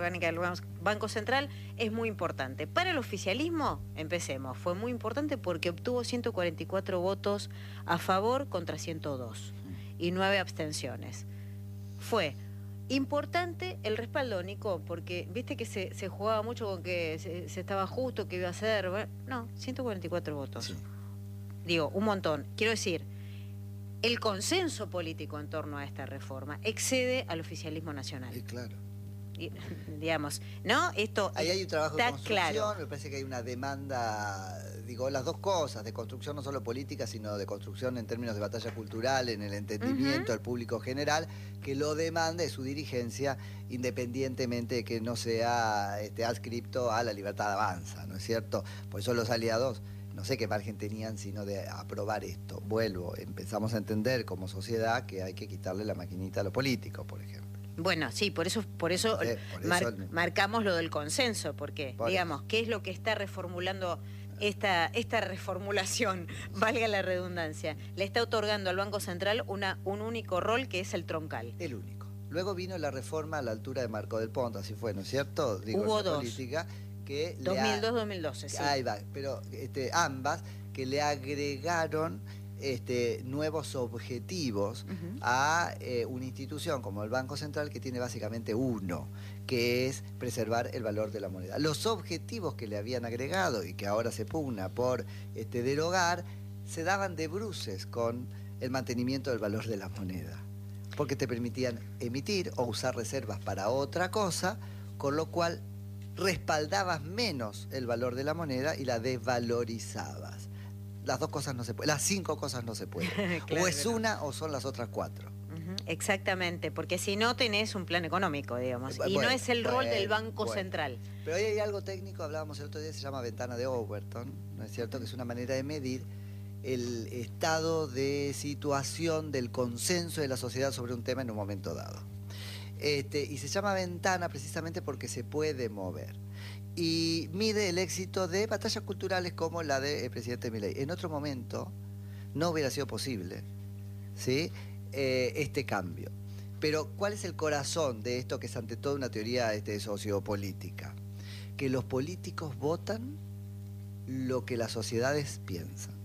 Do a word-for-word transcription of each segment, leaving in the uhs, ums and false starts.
orgánica del Banco Central es muy importante. Para el oficialismo, empecemos, fue muy importante porque obtuvo ciento cuarenta y cuatro votos a favor contra ciento dos y nueve abstenciones. Fue importante el respaldo, Nico, porque viste que se, se jugaba mucho con que se, se estaba justo, que iba a ser... Bueno, no, ciento cuarenta y cuatro votos. Sí. Digo, un montón. Quiero decir, el consenso político en torno a esta reforma excede al oficialismo nacional. Sí, claro. Y, digamos, ¿no? Esto ahí hay un trabajo de construcción, claro. Me parece que hay una demanda, digo, las dos cosas, de construcción no solo política, sino de construcción en términos de batalla cultural, en el entendimiento del uh-huh. público general, que lo demande su dirigencia, independientemente de que no sea este, adscripto a la libertad de avanza, ¿no es cierto? Por eso los aliados, no sé qué margen tenían sino de aprobar esto. Vuelvo, empezamos a entender como sociedad que hay que quitarle la maquinita a los políticos, por ejemplo. Bueno, sí, por eso, por eso, sí, por mar, eso marcamos lo del consenso, porque, por digamos, eso. ¿Qué es lo que está reformulando esta, esta reformulación? Valga la redundancia. Le está otorgando al Banco Central una, un único rol que es el troncal. El único. Luego vino la reforma a la altura de Marco del Ponto, así fue, ¿no es cierto? Digo, Hubo dos. Política que dos mil dos dos mil doce, sí. Ahí va, pero este, ambas que le agregaron... Este, nuevos objetivos uh-huh. a eh, una institución como el Banco Central, que tiene básicamente uno, que es preservar el valor de la moneda. Los objetivos que le habían agregado y que ahora se pugna por este, derogar, se daban de bruces con el mantenimiento del valor de la moneda, porque te permitían emitir o usar reservas para otra cosa, con lo cual respaldabas menos el valor de la moneda y la desvalorizabas. Las dos cosas no se pueden, las cinco cosas no se pueden. Claro, o es una no. o son las otras cuatro. Uh-huh. Exactamente, porque si no tenés un plan económico, digamos, bueno, y no es el bueno, rol del Banco bueno. Central. Pero ahí hay algo técnico, hablábamos el otro día, se llama ventana de Overton, ¿no es cierto? Que es una manera de medir el estado de situación del consenso de la sociedad sobre un tema en un momento dado. Este, y se llama ventana precisamente porque se puede mover. Y mide el éxito de batallas culturales como la del presidente Milei. En otro momento no hubiera sido posible, ¿sí? eh, este cambio. Pero ¿cuál es el corazón de esto, que es ante todo una teoría este, sociopolítica? Que los políticos votan lo que las sociedades piensan.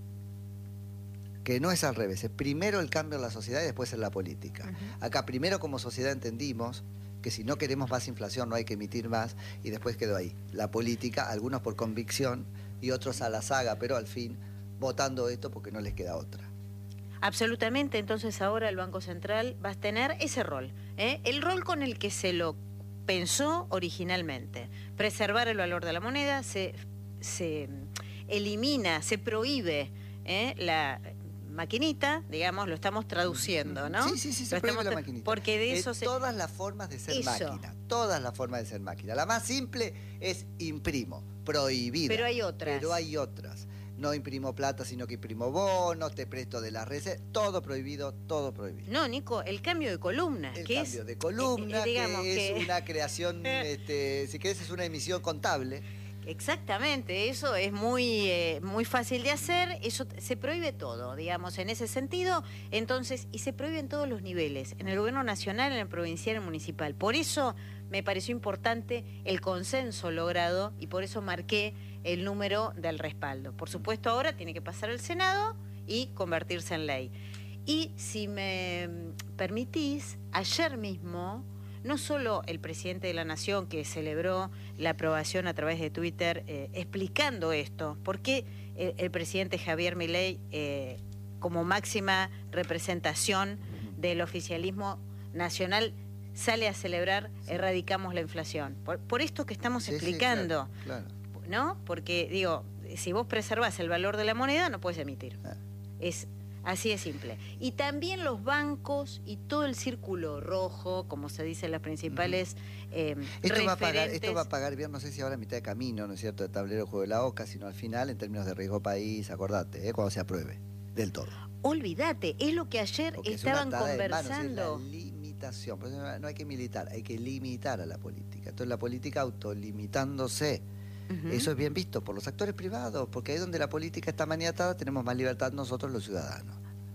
Que no es al revés, es primero el cambio en la sociedad y después en la política. Uh-huh. Acá primero como sociedad entendimos que si no queremos más inflación no hay que emitir más, y después quedó ahí. La política, algunos por convicción y otros a la saga, pero al fin votando esto porque no les queda otra. Absolutamente, entonces ahora el Banco Central va a tener ese rol, ¿eh? El rol con el que se lo pensó originalmente. Preservar el valor de la moneda, se, se elimina, se prohíbe ¿eh? la... maquinita, digamos, lo estamos traduciendo, ¿no? Sí, sí, sí, se prohíbe la maquinita. Porque de eso eh, se... Todas las formas de ser eso. máquina, todas las formas de ser máquina. La más simple es imprimo, prohibida. Pero hay otras. Pero hay otras. No imprimo plata, sino que imprimo bonos, te presto de las redes, todo prohibido, todo prohibido. No, Nico, el cambio de columna. El que cambio es, de columna, eh, digamos que, que... es una creación, este, si querés, es una emisión contable. Exactamente, eso es muy, eh, muy fácil de hacer, eso se prohíbe todo, digamos, en ese sentido, entonces, y se prohíbe en todos los niveles, en el gobierno nacional, en el provincial, en el municipal. Por eso me pareció importante el consenso logrado y por eso marqué el número del respaldo. Por supuesto, ahora tiene que pasar al Senado y convertirse en ley. Y si me permitís, ayer mismo... no solo el presidente de la Nación, que celebró la aprobación a través de Twitter eh, explicando esto, porque el, el presidente Javier Milei, eh, como máxima representación del oficialismo nacional, sale a celebrar sí. Erradicamos la inflación. Por, por esto que estamos sí, explicando, sí, claro, claro. ¿no? Porque, digo, si vos preservás el valor de la moneda, no puedes emitir. Ah. Es... Así de simple. Y también los bancos y todo el círculo rojo, como se dice en las principales uh-huh. eh, esto referentes. Va a pagar, esto va a pagar bien, no sé si ahora a mitad de camino, ¿no es cierto?, de tablero juego de la OCA, sino al final en términos de riesgo país, acordate, ¿eh? Cuando se apruebe, del todo. Olvídate, es lo que ayer Porque estaban es conversando. Manos, es la limitación, por eso no hay que militar, hay que limitar a la política. Entonces la política autolimitándose. Uh-huh. Eso es bien visto por los actores privados, porque ahí donde la política está maniatada tenemos más libertad nosotros los ciudadanos.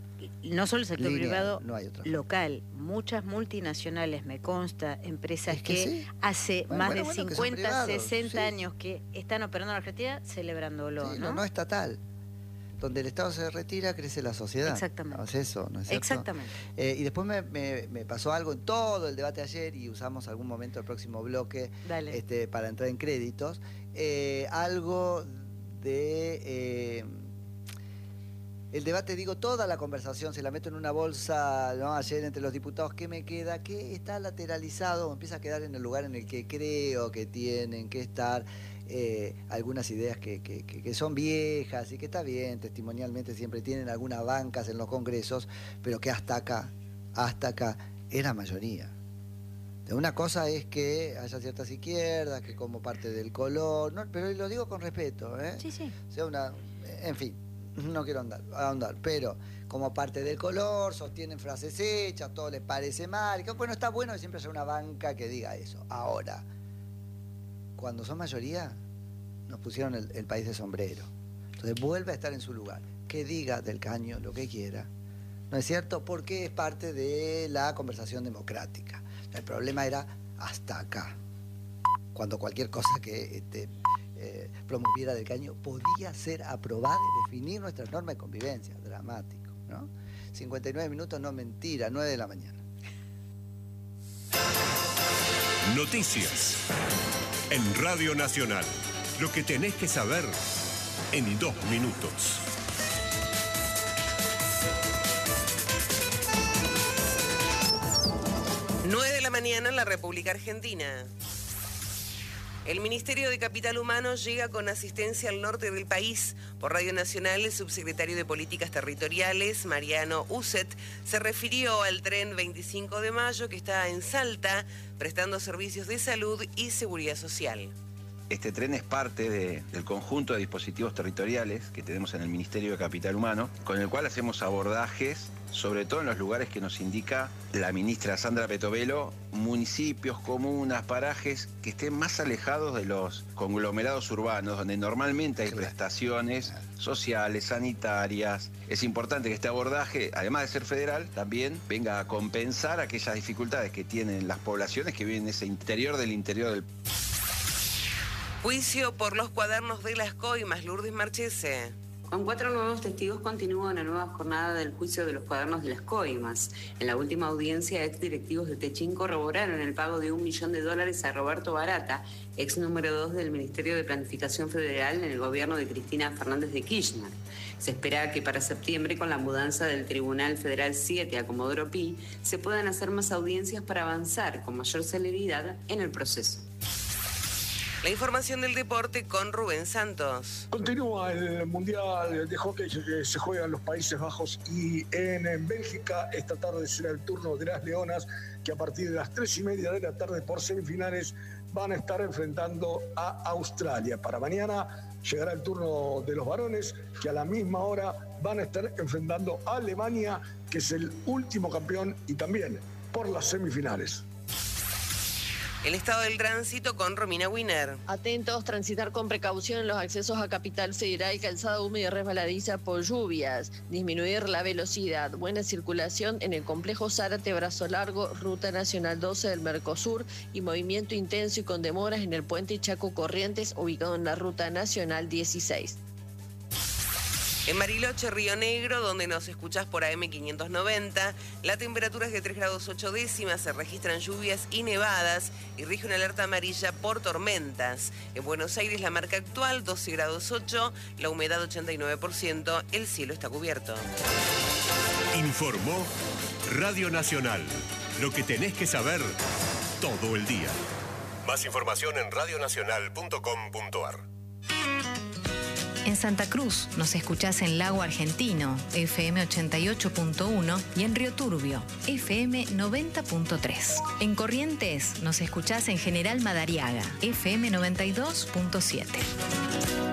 no solo el sector Lineal, privado, no hay otra. local, muchas multinacionales, me consta, empresas Es que que, sí. hace Bueno, más bueno, de bueno, que son cincuenta, privados, sesenta sí. años que están operando en Argentina celebrándolo, Sí, ¿no? lo no estatal. Donde el Estado se retira, crece la sociedad. Exactamente. ¿No es eso? ¿No es cierto? Exactamente. Eh, y después me, me, me pasó algo en todo el debate ayer, y usamos algún momento del próximo bloque este, para entrar en créditos. Eh, algo de... Eh, el debate, digo, toda la conversación se la meto en una bolsa, ¿no? Ayer entre los diputados, ¿qué me queda? ¿Qué está lateralizado? Empieza a quedar en el lugar en el que creo que tienen que estar eh, algunas ideas que, que, que, que son viejas y que está bien, testimonialmente siempre tienen algunas bancas en los congresos, pero que hasta acá, hasta acá, era mayoría. Una cosa es que haya ciertas izquierdas, que como parte del color, ¿no? Pero lo digo con respeto, ¿eh? Sí, sí. O sea, una, en fin. No quiero andar, ahondar, pero como parte del color, sostienen frases hechas, todo les parece mal. Que, bueno, está bueno que siempre haya una banca que diga eso. Ahora, cuando son mayoría, nos pusieron el, el país de sombrero. Entonces vuelve a estar en su lugar. Que diga del Caño lo que quiera, ¿no es cierto? Porque es parte de la conversación democrática. El problema era hasta acá. Cuando cualquier cosa que... Este, Eh, promoviera del Caño podía ser aprobada y definir nuestras normas de convivencia. Dramático, ¿no? cincuenta y nueve minutos, no mentira, nueve de la mañana. Noticias en Radio Nacional. Lo que tenés que saber en dos minutos. nueve de la mañana en la República Argentina. El Ministerio de Capital Humano llega con asistencia al norte del país. Por Radio Nacional, el subsecretario de Políticas Territoriales, Mariano Uset, se refirió al tren veinticinco de mayo que está en Salta, prestando servicios de salud y seguridad social. Este tren es parte de, del conjunto de dispositivos territoriales que tenemos en el Ministerio de Capital Humano, con el cual hacemos abordajes, sobre todo en los lugares que nos indica la ministra Sandra Petovelo, municipios, comunas, parajes que estén más alejados de los conglomerados urbanos, donde normalmente hay prestaciones sociales, sanitarias. Es importante que este abordaje, además de ser federal, también venga a compensar aquellas dificultades que tienen las poblaciones que viven en ese interior del interior del país. Juicio por los cuadernos de las coimas, Lourdes Marchese. Con cuatro nuevos testigos continúa una nueva jornada del juicio de los cuadernos de las coimas. En la última audiencia, exdirectivos de Techín corroboraron el pago de un millón de dólares a Roberto Barata, ex número dos del Ministerio de Planificación Federal en el gobierno de Cristina Fernández de Kirchner. Se espera que para septiembre, con la mudanza del Tribunal Federal siete a Comodoro Pi, se puedan hacer más audiencias para avanzar con mayor celeridad en el proceso. La información del deporte con Rubén Santos. Continúa el Mundial de Hockey que se juega en los Países Bajos y en, en Bélgica. Esta tarde será el turno de las Leonas, que a partir de las tres y media de la tarde por semifinales van a estar enfrentando a Australia. Para mañana llegará el turno de los varones, que a la misma hora van a estar enfrentando a Alemania, que es el último campeón y también por las semifinales. El estado del tránsito con Romina Wiener. Atentos, transitar con precaución en los accesos a Capital Federal, calzada húmeda y resbaladiza por lluvias. Disminuir la velocidad. Buena circulación en el complejo Zárate Brazo Largo, Ruta Nacional doce del Mercosur, y movimiento intenso y con demoras en el puente Chaco Corrientes, ubicado en la Ruta Nacional dieciséis. En Bariloche, Río Negro, donde nos escuchás por A M quinientos noventa, la temperatura es de tres grados ocho décimas, se registran lluvias y nevadas y rige una alerta amarilla por tormentas. En Buenos Aires, la marca actual, doce grados ocho, la humedad ochenta y nueve por ciento, el cielo está cubierto. Informó Radio Nacional. Lo que tenés que saber todo el día. Más información en radio nacional punto com punto a r. En Santa Cruz nos escuchás en Lago Argentino, F M ochenta y ocho punto uno, y en Río Turbio, F M noventa punto tres. En Corrientes nos escuchás en General Madariaga, F M noventa y dos punto siete.